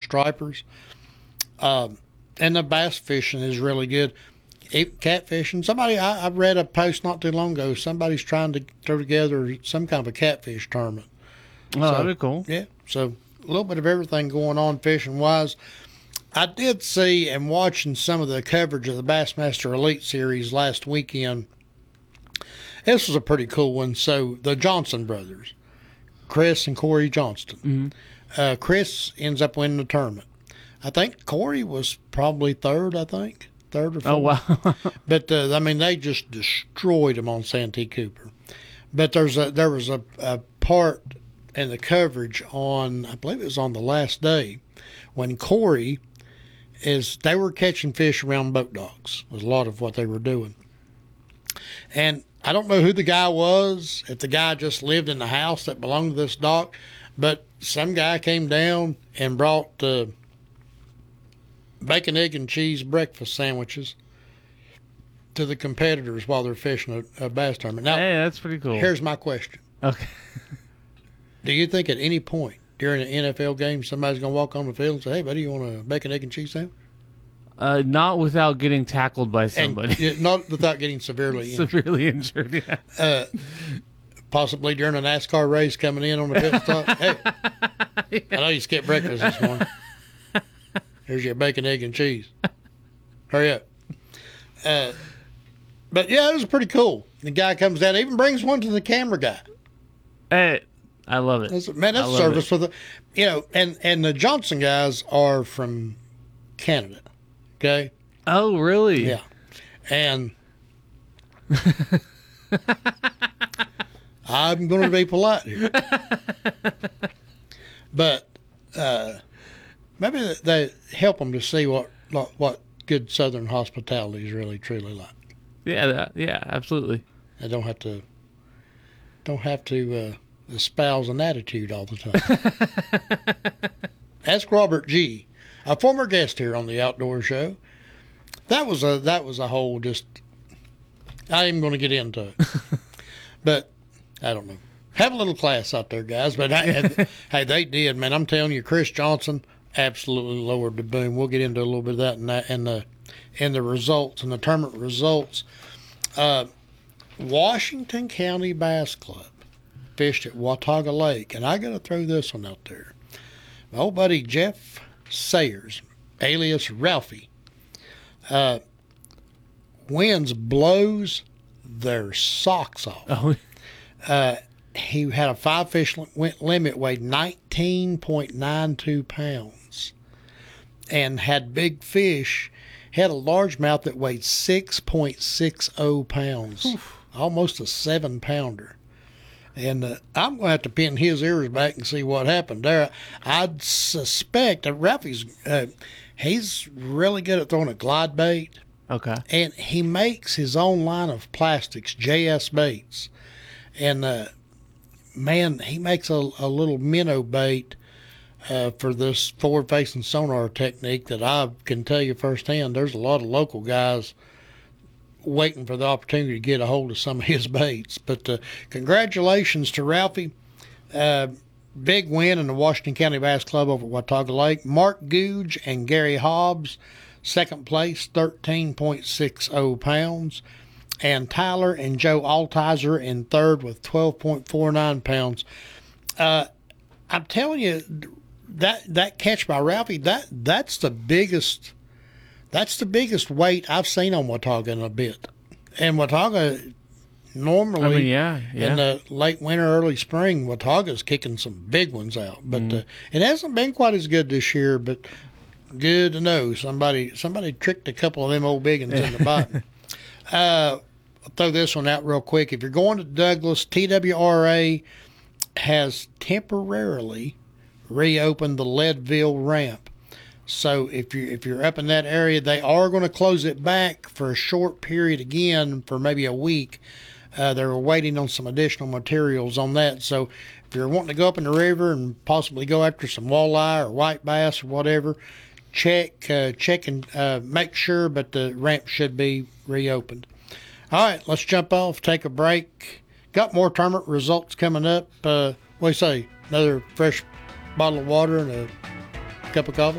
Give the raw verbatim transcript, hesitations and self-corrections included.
stripers. Um, and the bass fishing is really good. Catfishing. Somebody, I, I read a post not too long ago. Somebody's trying to throw together some kind of a catfish tournament. Oh, so, that'd be cool. Yeah. So a little bit of everything going on fishing wise. I did see and watching some of the coverage of the Bassmaster Elite Series last weekend. This was a pretty cool one. So the Johnson brothers, Chris and Corey Johnston. Mm-hmm. Uh, Chris ends up winning the tournament. I think Corey was probably third, I think. Third or fourth. Oh, wow. But, uh, I mean, they just destroyed him on Santee Cooper. But there's a, there was a, a part in the coverage on, I believe it was on the last day, when Corey is, they were catching fish around boat docks, was a lot of what they were doing. And I don't know who the guy was, if the guy just lived in the house that belonged to this dock, but some guy came down and brought uh, bacon, egg, and cheese breakfast sandwiches to the competitors while they're fishing a, a bass tournament. Now, hey, that's pretty cool. Here's my question. Okay. Do you think at any point during an N F L game somebody's going to walk on the field and say, hey, buddy, you want a bacon, egg, and cheese sandwich? Uh, not without getting tackled by somebody. And not without getting severely injured. Severely injured, yeah. Uh, possibly during a NASCAR race coming in on the pit stop. Hey, yeah. I know you skipped breakfast this morning. Here's your bacon, egg, and cheese. Hurry up. Uh, but, yeah, it was pretty cool. The guy comes down, even brings one to the camera guy. Hey, I love it. That's, man, that's I love service it. for the, you know, and, and the Johnson guys are from Canada, okay? Oh, really? Yeah. And I'm going to be polite here. But uh, maybe they help them to see what what good Southern hospitality is really, truly like. Yeah, that, yeah, absolutely. They don't have to, don't have to uh, espouse an attitude all the time. Ask Robert G., a former guest here on the Outdoor Show. That was a that was a whole just. I ain't even going to get into it, but I don't know. Have a little class out there, guys. But I, hey, they did, man. I'm telling you, Chris Johnson absolutely lowered the boom. We'll get into a little bit of that and that and the and the results and the tournament results. Uh, Washington County Bass Club fished at Watauga Lake, and I got to throw this one out there. My old buddy Jeff Sayers, alias Ralphie. Uh, winds blows their socks off. Oh, Uh, he had a five fish limit, weighed nineteen point nine two pounds, and had big fish. Had a largemouth that weighed six point six zero pounds, Oof. Almost a seven pounder. And uh, I'm going to have to pin his ears back and see what happened there. I'd suspect that Ralphie's, uh, he's really good at throwing a glide bait. okay. And he makes his own line of plastics, J S Baits. And, uh, man, he makes a, a little minnow bait uh, for this forward-facing sonar technique that I can tell you firsthand. There's a lot of local guys waiting for the opportunity to get a hold of some of his baits. But uh, congratulations to Ralphie. Uh, big win in the Washington County Bass Club over at Watauga Lake. Mark Googe and Gary Hobbs, second place, thirteen point six zero pounds. And Tyler and Joe Altizer in third with twelve point four nine pounds. Uh, I'm telling you, that that catch by Ralphie, that that's the biggest that's the biggest weight I've seen on Watauga in a bit. And Watauga normally, I mean, yeah, yeah. in the late winter, early spring, Watauga's kicking some big ones out. But mm. uh, it hasn't been quite as good this year. But good to know somebody somebody tricked a couple of them old big ones in the bottom. Uh, I'll throw this one out real quick. If you're going to Douglas, T W R A has temporarily reopened the Leadville ramp. So if you're, if you're up in that area, they are going to close it back for a short period again for maybe a week. Uh, they're waiting on some additional materials on that. So if you're wanting to go up in the river and possibly go after some walleye or white bass or whatever, check, uh, check and uh, make sure, but the ramp should be reopened. All right, let's jump off, take a break. Got more tournament results coming up. Uh, what do you say? Another fresh bottle of water and a cup of coffee?